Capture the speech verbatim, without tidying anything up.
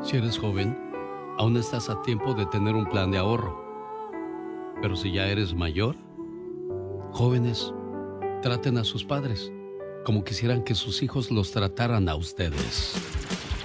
Si eres joven, aún estás a tiempo de tener un plan de ahorro. Pero si ya eres mayor, jóvenes, traten a sus padres como quisieran que sus hijos los trataran a ustedes.